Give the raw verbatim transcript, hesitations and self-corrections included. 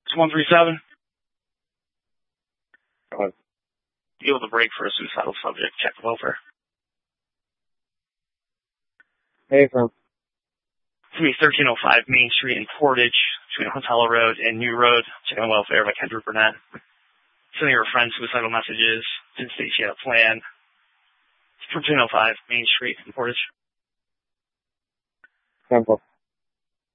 It's one three seven. Go ahead. Able to break for a suicidal subject. Check the welfare. Hey, from. It's going to be thirteen oh five Main Street in Portage, between Hotel Road and New Road. Checking the welfare by Kendra Burnett. Sending her friend suicidal messages. Didn't state she had a plan. It's thirteen oh five Main Street in Portage. Temple.